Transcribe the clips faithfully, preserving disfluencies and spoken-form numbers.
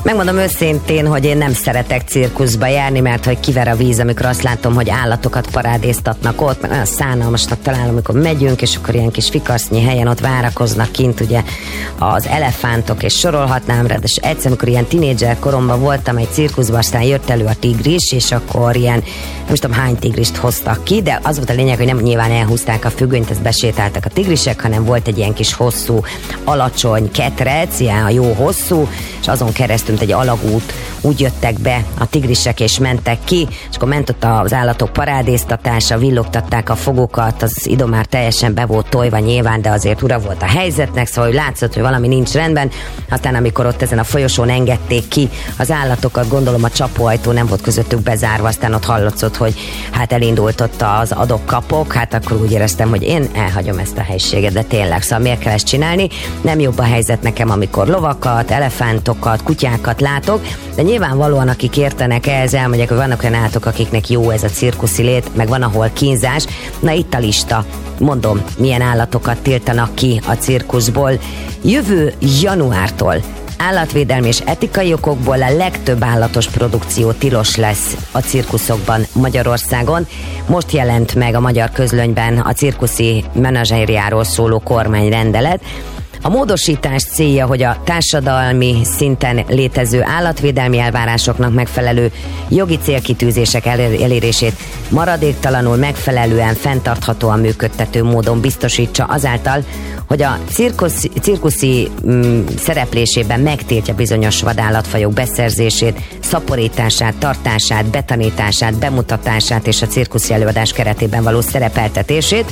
Megmondom őszintén, hogy én nem szeretek cirkuszba járni, mert hogy kiver a víz, amikor azt látom, hogy állatokat parádéztatnak ott, mert olyan szánalmasnak találom, amikor megyünk, és akkor ilyen kis fikarsznyi helyen ott várakoznak kint, ugye az elefántok, és sorolhatnám rá, és egyszer, amikor ilyen tinédzser koromban voltam egy cirkuszban, aztán jött elő a tigris, és akkor ilyen, nem is tudom hány tigrist hoztak ki, de az volt a lényeg, hogy nem nyilván elhúzták a függönyt, ezt besétáltak a tigrisek, hanem volt egy ilyen kis hosszú, alacsony ketrec, ilyen a jó hosszú, és azon keresztül egy alagút, úgy jöttek be a tigrisek és mentek ki, és akkor ment ott az állatok parádéztatása, villogtatták a fogokat, az idő már teljesen be volt tojva nyilván, de azért ura volt a helyzetnek, szóval hogy látszott, hogy valami nincs rendben. Aztán amikor ott ezen a folyosón engedték ki az állatokat, gondolom a csapóajtó nem volt közöttük bezárva, aztán ott hallatszott, hogy hát elindult ott az adok-kapok, hát akkor úgy éreztem, hogy én elhagyom ezt a helységet, de tényleg, szóval miért kell ezt csinálni? Nem jobb a helyzet nekem, amikor lovakat, elefántokat, kutyákat látok, de nyilvánvalóan akik értenek ehhez, elmondják, hogy vannak olyan állatok, akiknek jó ez a cirkuszi lét, meg van ahol kínzás. Na itt a lista. Mondom, milyen állatokat tiltanak ki a cirkuszból. Jövő januártól állatvédelmi és etikai okokból a legtöbb állatos produkció tilos lesz a cirkuszokban Magyarországon. Most jelent meg a magyar közlönyben a cirkuszi menedzsériáról szóló kormányrendelet. A módosítás célja, hogy a társadalmi szinten létező állatvédelmi elvárásoknak megfelelő jogi célkitűzések elérését maradéktalanul megfelelően, fenntarthatóan működtető módon biztosítsa azáltal, hogy a cirkuszi, cirkuszi mm, szereplésében megtiltja bizonyos vadállatfajok beszerzését, szaporítását, tartását, betanítását, bemutatását és a cirkuszi előadás keretében való szerepeltetését.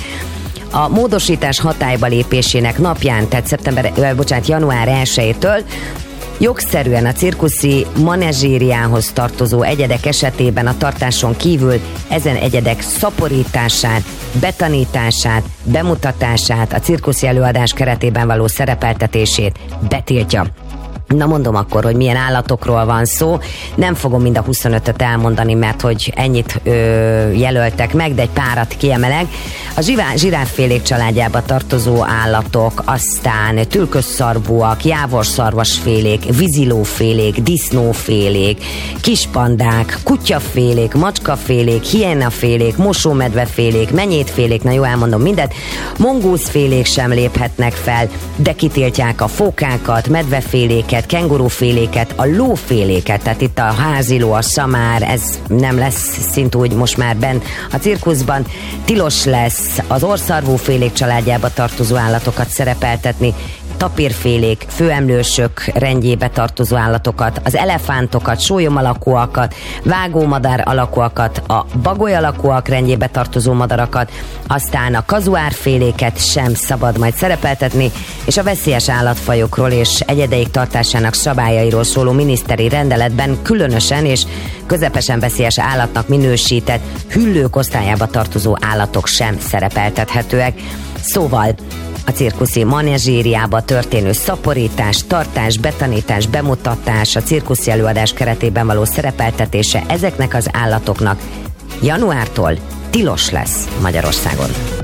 A módosítás hatályba lépésének napján, tehát szeptember, ö, bocsánat, január elsejétől jogszerűen a cirkuszi manezsériához tartozó egyedek esetében a tartáson kívül ezen egyedek szaporítását, betanítását, bemutatását, a cirkuszi előadás keretében való szerepeltetését betiltja. Na mondom akkor, hogy milyen állatokról van szó. Nem fogom mind a huszonötöt elmondani, mert hogy ennyit ö, jelöltek meg, de egy párat kiemelek. A zsivá, zsiráffélék családjába tartozó állatok, aztán tülkösszarvúak, jávorszarvasfélék, vízilófélék, disznófélék, kispandák, kutyafélék, macskafélék, hienafélék, mosómedvefélék, menyétfélék, na jó, elmondom mindet. Mongózfélék sem léphetnek fel, de kitiltják a fókákat, medveféléket, kenguruféléket, a lóféléket, tehát itt a háziló, a szamár, ez nem lesz szintúgy most már benn a cirkuszban. Tilos lesz az orrszarvúfélék családjába tartozó állatokat szerepeltetni, tapírfélék, főemlősök rendjébe tartozó állatokat, az elefántokat, sólyom alakúakat, vágómadár alakúakat, a bagoly alakúak rendjébe tartozó madarakat, aztán a kazuárféléket sem szabad majd szerepeltetni, és a veszélyes állatfajokról és egyedeik tartásának szabályairól szóló miniszteri rendeletben különösen és közepesen veszélyes állatnak minősített hüllők osztályába tartozó állatok sem szerepeltethetőek. Szóval a cirkuszi manezsériába történő szaporítás, tartás, betanítás, bemutatás, a cirkuszi előadás keretében való szerepeltetése ezeknek az állatoknak januártól tilos lesz Magyarországon.